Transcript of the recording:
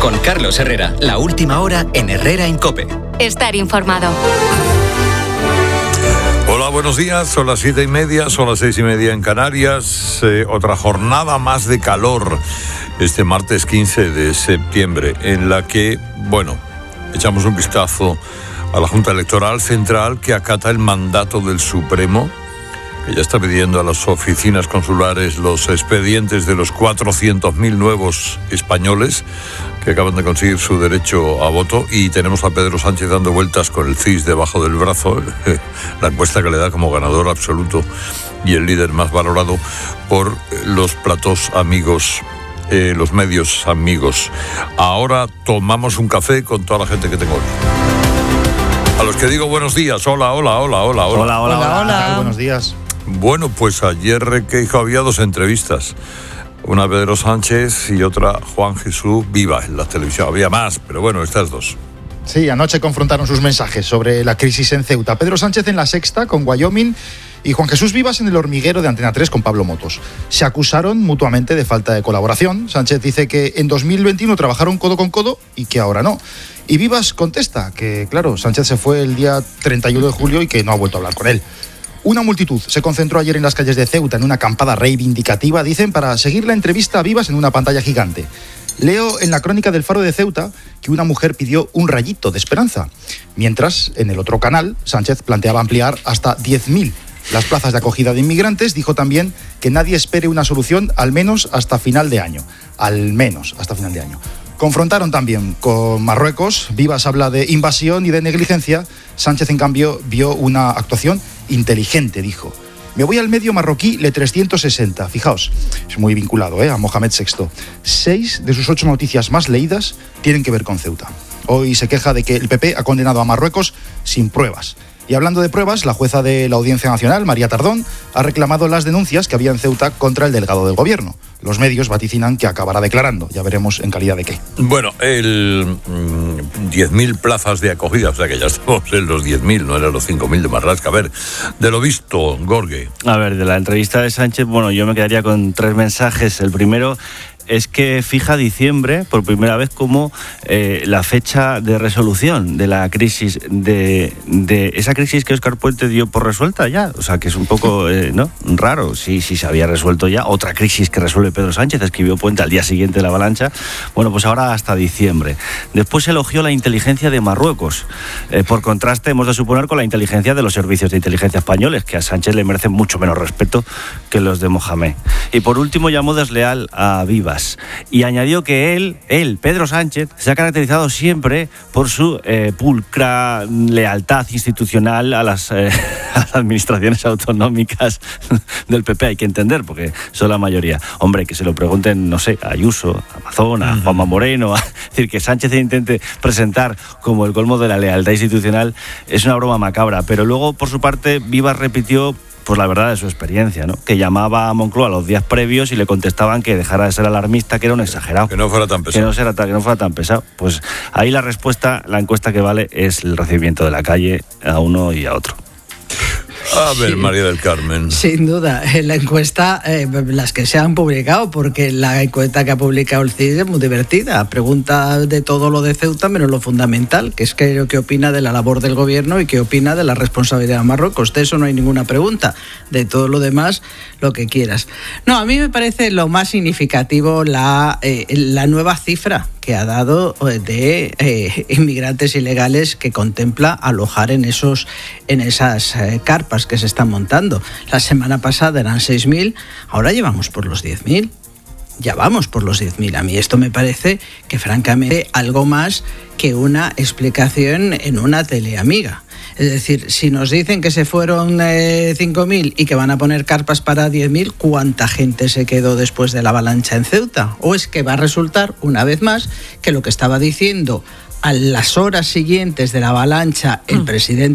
Con Carlos Herrera, la última hora en Herrera en COPE. Estar informado. Hola, buenos días. Son las 7:30, son las 6:30 en Canarias. Otra jornada más de calor este martes 15 de septiembre, en la que, echamos un vistazo a la Junta Electoral Central, que acata el mandato del Supremo, que ya está pidiendo a las oficinas consulares los expedientes de los 400.000 nuevos españoles que acaban de conseguir su derecho a voto. Y tenemos a Pedro Sánchez dando vueltas con el CIS debajo del brazo, la encuesta que le da como ganador absoluto y el líder más valorado por los platós amigos, los medios amigos. Ahora tomamos un café con toda la gente que tengo hoy. A los que digo buenos días. Hola. Hola. Buenos días. Bueno, pues ayer había dos entrevistas. Una Pedro Sánchez y otra Juan Jesús Vivas en la televisión. Había más, pero bueno, estas dos. Sí, anoche confrontaron sus mensajes sobre la crisis en Ceuta. Pedro Sánchez en La Sexta con Wyoming y Juan Jesús Vivas en El Hormiguero de Antena 3 con Pablo Motos. Se acusaron mutuamente de falta de colaboración. Sánchez dice que en 2021 trabajaron codo con codo y que ahora no. Y Vivas contesta que, claro, Sánchez se fue el día 31 de julio y que no ha vuelto a hablar con él. Una multitud se concentró ayer en las calles de Ceuta en una acampada reivindicativa, dicen, para seguir la entrevista a Vivas en una pantalla gigante. Leo en la crónica del Faro de Ceuta que una mujer pidió un rayito de esperanza, mientras en el otro canal Sánchez planteaba ampliar hasta 10.000 las plazas de acogida de inmigrantes. Dijo también que nadie espere una solución al menos hasta final de año. Confrontaron también con Marruecos. Vivas habla de invasión y de negligencia. Sánchez, en cambio, vio una actuación inteligente, dijo. Me voy al medio marroquí Le 360. Fijaos, es muy vinculado a Mohamed VI. 6 de sus 8 noticias más leídas tienen que ver con Ceuta. Hoy se queja de que el PP ha condenado a Marruecos sin pruebas. Y hablando de pruebas, la jueza de la Audiencia Nacional, María Tardón, ha reclamado las denuncias que había en Ceuta contra el delegado del gobierno. Los medios vaticinan que acabará declarando. Ya veremos en calidad de qué. Bueno, el 10.000 plazas de acogida, o sea que ya estamos en los 10.000, no eran los 5.000 de Marlaska. A ver, de lo visto, Gorge. A ver, de la entrevista de Sánchez, yo me quedaría con 3 mensajes. El primero es que fija diciembre por primera vez como la fecha de resolución de la crisis, de esa crisis que Óscar Puente dio por resuelta ya. O sea, que es un poco raro. Sí, se había resuelto ya. Otra crisis que resuelve Pedro Sánchez, escribió Puente al día siguiente de la avalancha. Bueno, pues ahora hasta diciembre. Después elogió la inteligencia de Marruecos. Por contraste, hemos de suponer con la inteligencia de los servicios de inteligencia españoles, que a Sánchez le merecen mucho menos respeto que los de Mohamed. Y por último llamó desleal a Vivas. Y añadió que él, Pedro Sánchez, se ha caracterizado siempre por su pulcra lealtad institucional a las administraciones autonómicas del PP. Hay que entender, porque son la mayoría. Hombre, que se lo pregunten, no sé, a Ayuso, a Mazón, a Juanma Moreno. Es decir, que Sánchez se intente presentar como el colmo de la lealtad institucional es una broma macabra. Pero luego, por su parte, Vivas repitió pues la verdad de su experiencia, ¿no? Que llamaba a Moncloa los días previos y le contestaban que dejara de ser alarmista, que era un exagerado. Que no fuera tan pesado. Que no fuera tan pesado. Pues ahí la respuesta, la encuesta que vale es el recibimiento de la calle a uno y a otro. A ver, sí. María del Carmen. Sin duda, en la encuesta, las que se han publicado, porque la encuesta que ha publicado el CIS es muy divertida. Pregunta de todo lo de Ceuta, menos lo fundamental, que es qué opina de la labor del gobierno y qué opina de la responsabilidad de Marruecos. De eso no hay ninguna pregunta. De todo lo demás, lo que quieras. No, a mí me parece lo más significativo la nueva cifra que ha dado de inmigrantes ilegales que contempla alojar en esas carpas que se están montando. La semana pasada eran 6.000, ahora llevamos por los 10.000. Ya vamos por los 10.000. A mí esto me parece que, francamente, algo más que una explicación en una teleamiga. Es decir, si nos dicen que se fueron 5.000 y que van a poner carpas para 10.000, ¿cuánta gente se quedó después de la avalancha en Ceuta? ¿O es que va a resultar, una vez más, que lo que estaba diciendo a las horas siguientes de la avalancha el presidente